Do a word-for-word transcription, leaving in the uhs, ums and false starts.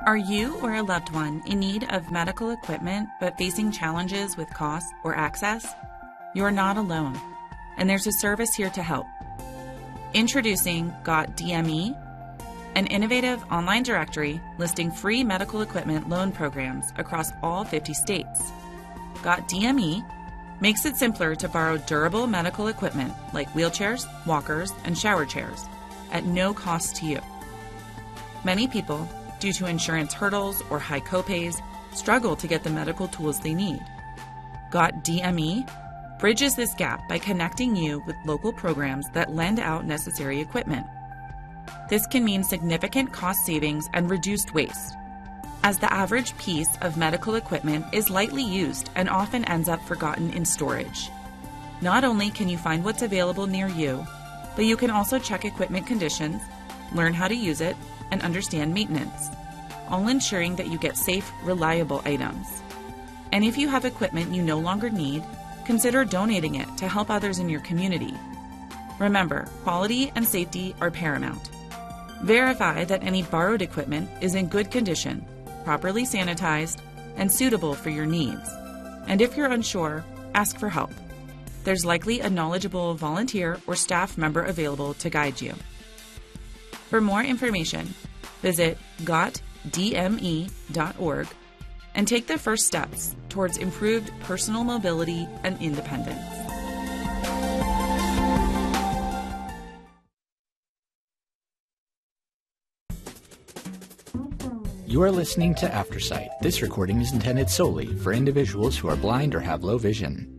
Are you or a loved one in need of medical equipment but facing challenges with cost or access? You're not alone, and there's a service here to help. Introducing Got D M E, an innovative online directory listing free medical equipment loan programs across all fifty states. Got D M E makes it simpler to borrow durable medical equipment like wheelchairs, walkers, and shower chairs at no cost to you. Many people, due to insurance hurdles or high copays, struggle to get the medical tools they need. Got D M E bridges this gap by connecting you with local programs that lend out necessary equipment. This can mean significant cost savings and reduced waste, as the average piece of medical equipment is lightly used and often ends up forgotten in storage. Not only can you find what's available near you, but you can also check equipment conditions, learn how to use it, and understand maintenance, all ensuring that you get safe, reliable items. And if you have equipment you no longer need, consider donating it to help others in your community. Remember, quality and safety are paramount. Verify that any borrowed equipment is in good condition, properly sanitized, and suitable for your needs. And if you're unsure, ask for help. There's likely a knowledgeable volunteer or staff member available to guide you. For more information, visit got d m e dot org and take the first steps towards improved personal mobility and independence. You are listening to Aftersight. This recording is intended solely for individuals who are blind or have low vision.